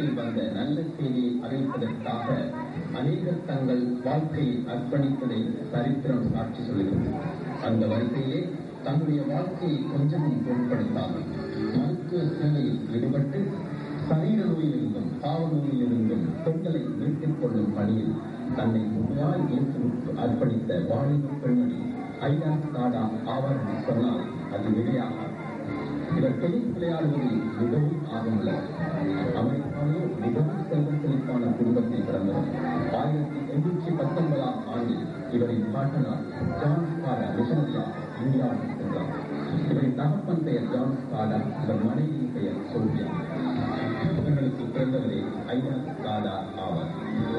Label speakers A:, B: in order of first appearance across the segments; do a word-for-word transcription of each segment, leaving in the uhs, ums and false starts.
A: உலகத்தில் வந்த நல்ல செய்தியை அறிவிப்பதற்காக அநேகர் தங்கள் வாழ்க்கையை அர்ப்பணித்ததை சரித்திரம் சாட்சி சொல்கிறது. அந்த வரிசையே தன்னுடைய வாழ்க்கையை கொஞ்சமும் பொருட்படுத்தாமல் மருத்துவ சேவையில் ஈடுபட்டு சரீர நோயிலிருந்தும் பாவ நோயிலிருந்தும் பெண்களை மீட்டுக் கொள்ளும் பணியில் தன்னை முழுமையாய் இயேசுவுக்கு அர்ப்பணித்த வாலிப பெண்மணி ஐயா காடா ஆவார் என்று சொன்னால் அது விடையாக. இவர் டென்னிஸ் விளையாடுவதில் மிகவும் ஆர்வமுள்ளவர். அமெரிக்காவிலே மிகவும் செல்வ செழிப்பான குடும்பத்தில் பிறந்தவர். ஆயிரத்தி எண்ணூற்றி பத்தொன்பதாம் ஆண்டில் இவரின் பாட்டனார் ஜான் ஸ்காடா மிஷனரியா இந்தியாவுக்கு சென்றார். இவரின் தகப்பன் பெயர் ஜான் ஸ்காடா, இவர் மனைவியின் பெயர் சோபியா. இவர்களுக்கு பிறந்தவரே ஐயா ஸ்காடா ஆவார்.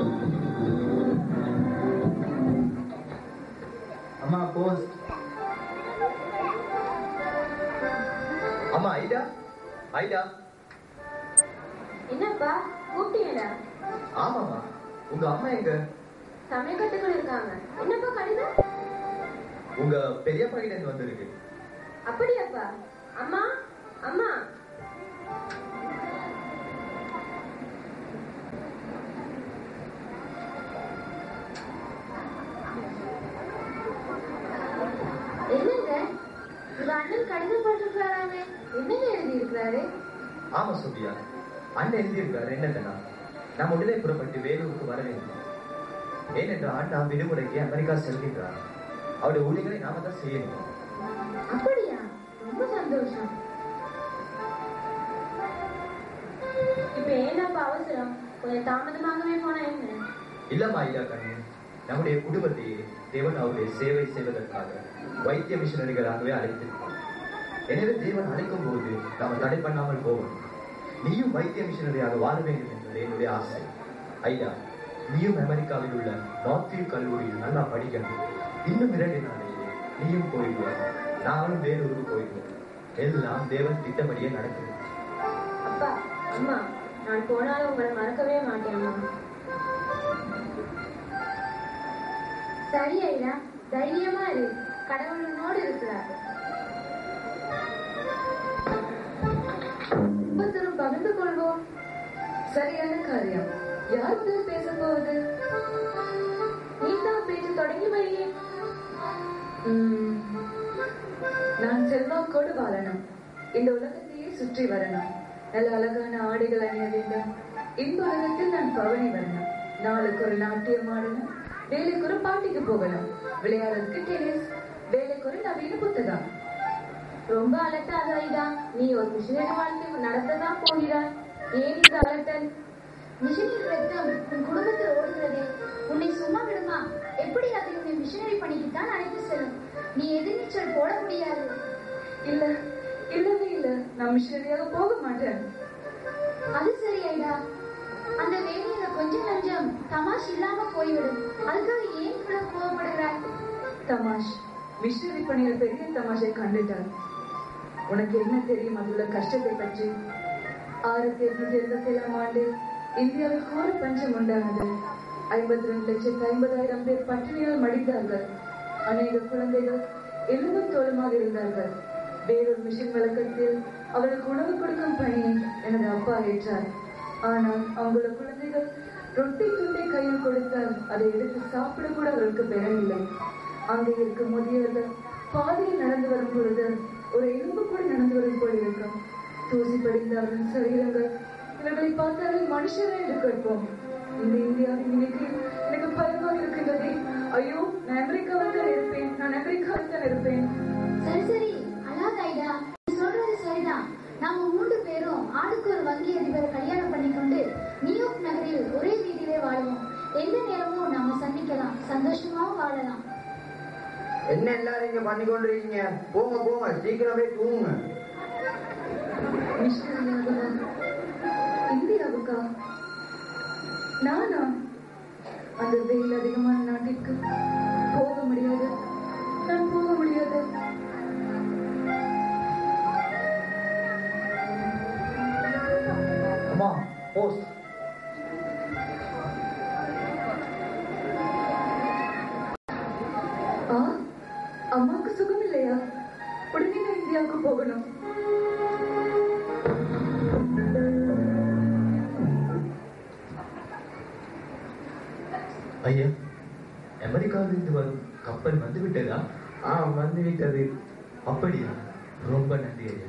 B: அம்மா போஸ்ட். அம்மா ஐடா, ஐடா.
C: என்னப்பா கூப்பிட்டீங்களா?
B: ஆமாம்மா. உங்க அம்மா எங்க?
C: சமய கட்டுக்குள்ள இருக்காங்க. என்னப்பா கடிதம்?
B: உங்க பெரியப்பா கிட்ட இருந்து வந்திருக்கு.
C: அப்படியாப்பா? அம்மா, அம்மா. என்னங்க உங்க அண்ணன் கடிதம் போட்டிருக்காராங்க? என்னங்க எழுதி இருக்கிறாரு?
B: ஆமா சோபியா, அண்ணன் எழுதி இருக்கிறாரு. என்னன்னா, நாம் உடனே புறப்பட்டு வேலூருக்கு வர வேண்டும். ஏனென்றால் அண்ணா விடுமுறைக்கு அமெரிக்கா செல்கின்றார். அவருடைய ஊழியர்களை நாம தான் செய்யணும்.
C: அப்படியா? ரொம்ப சந்தோஷம். இப்ப ஏனாப்பா அவசரம்? கொஞ்சம் தாமதமாகவே போனா என்ன?
B: இல்லம்மா ஐயா கண்ணு, நம்முடைய குடும்பத்தையே தேவன் அவருடைய சேவை செய்வதற்காக வைத்திய மிஷனரிகளாகவே அழைத்திருப்பார். எனவே தேவன் அழைக்கும் போது நாம் தடை பண்ணாமல் போவோம். நீயும் வைத்திய மிஷனரியாக வாழ வேண்டும் என்பது என்னுடைய ஆசை. ஐயா, நீயும் அமெரிக்காவில் உள்ள நார்த்வியூ கல்லூரியில் நல்லா படிக்கணும். இன்னும் இரண்டு நாளையே நீயும் போயிடுவார், நானும் வேலூருக்கு போயிடுவோம். எல்லாம் தேவன் திட்டப்படியே நடக்கும்.
C: அப்பா, அம்மா, நான் போனாலும் உங்களை மறக்கவே மாட்டேன். சரி ஐயா, தைரியமா இரு, கடவுள் உன்னோடு இருக்கிறார். ஒவ்வொருத்தரும் பகிர்ந்து கொள்வோம்.
D: சரியான காரியம். யார் முதல் பேச போவது?
C: நீதான் பேச்சு தொடங்கி வையே.
D: நான் செல்வாக்கோடு வாழணும். இந்த உலகத்தையே சுற்றி வரணும். நல்ல அழகான ஆடைகள் அணிய வேண்டும். இந்த உலகத்தில் நான் பவனி வரணும். நாளுக்கு ஒரு நாட்டியம் ஆடணும். வேலைக்கு ஒரு பாட்டிக்கு போகணும். விளையாடுறதுக்கு டென்னிஸ். வேலைக்கு ஒரு நவீன புத்தகம்.
C: ரொம்ப அலட்டாத ஐயா, நீ ஒரு மிஷினரி வாழ்க்கை நடத்ததான் போகிறாய். ஏன் இந்த அலட்டல்?
E: மிஷனரி ரத்தம் உன் குடும்பத்தில் ஓடுகிறதே, உன்னை சும்மா விடுமா? எப்படி அதை உன்னை மிஷனரி பணிக்குத்தான் அழைத்து செல்லும். நீ எதிர்நீச்சல் போட முடியாது.
D: இல்ல, இல்லவே இல்ல, நான் மிஷனரியாக போக மாட்டேன்.
E: அது சரி ஐடா, அந்த வேலையில கொஞ்சம் நஞ்சம் தமாஷ் இல்லாம போய்விடும். அதுக்காக ஏன் இவ்வளவு கோவப்படுகிறாய்?
D: தமாஷ் மிஷனரி பணியில் பெரிய தமாஷை கண்டுட்டார். உனக்கு என்ன தெரியும் அதுள்ள கஷ்டத்தை பற்றி? ஆயிரத்தி எட்நூத்தி எழுபத்தி ஏழாம் ஆண்டு இந்தியாவில் கோர பஞ்சம் உண்டானது. ஐம்பத்தி ரெண்டு லட்சத்து ஐம்பதாயிரம் பேர் பட்டினியால் மடிந்தார்கள். அநேக குழந்தைகள் எலும்பும் தோலுமாக இருந்தார்கள். வேறொரு மிஷன் வழக்கத்தில் அவர்களுக்கு உணவு கொடுக்கும் பணியை எனது அப்பா ஏற்றார். ஆனால் அவங்களோட குழந்தைகள் ரொட்டி துண்டை கையில் கொடுத்தால் அதை எடுத்து சாப்பிட கூட அவர்களுக்கு பெறவில்லை. அங்கே இருக்கும் முதியவர்கள் பாதையில் நடந்து வரும் பொழுது ஒரு எலும்பு கூட நடந்து வரும் போல் இருக்கும். தூசி படிந்த அவர்கள் சரீரங்கள் இவர்களை பார்த்தாலே மனுஷரே என்று கேட்போம். இந்த இந்தியாவின் இன்னைக்கு எனக்கு பயமாக இருக்கின்றதே. ஐயோ, நான் அமெரிக்காவில் தான் இருப்பேன், நான் அமெரிக்காவில் தான் இருப்பேன்.
E: சரி சரி, அழாத ஐடா, நீ சொல்றது சரிதான். நாம மூன்று பேரும் ஆளுக்கு ஒரு வங்கி அதிபரை கல்யாணம் பண்ணிக்கொண்டு நியூயார்க் நகரில் ஒரே வீட்டிலே வாழுவோம். எந்த நேரமும் நாம சந்திக்கலாம், சந்தோஷமாவும் வாழலாம்.
F: என்ன எல்லாரும் இங்க பண்ணி கொண்டிருக்கீங்க? போங்க போங்க, சீக்கிரமே தூங்குங்க.
D: இந்தியாவுக்கா? நானா? அந்த வெயில் அதிகமான நாட்டிற்கு போக முடியாது, நான் போக முடியாது.
B: அம்மா போஸ்ட்.
D: ஆ, அம்மாவுக்கு சுகம் இல்லையா? உடனே நான் இந்தியாவுக்கு போகணும்.
B: ஐயா, அமெரிக்காவிலிருந்து வரும் கப்பல் வந்து விட்டதா?
F: ஆ வந்து விட்டது.
B: அப்படியா? ரொம்ப நன்றி ஐயா.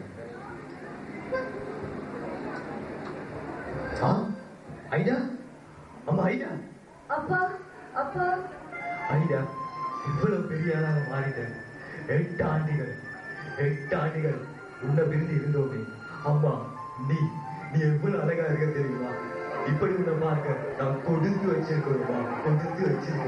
B: ஆ, ஐடா, அம்மா ஐடா.
D: அப்பா அப்பா
B: ஐடா, இவ்வளவு பெரிய ஆளாக மாறிட்டேன். எட்டு ஆண்டுகள் எட்டு ஆண்டுகள் உன்னை விருந்து இருந்தோமே. அம்மா, நீ நீ எவ்வளவு அழகா இருக்க தெரியுமா? இப்படி உன்னை பார்க்க நான் கொடுத்து வச்சிருக்கோம்மா, கொடுத்து வச்சிருக்கேன்.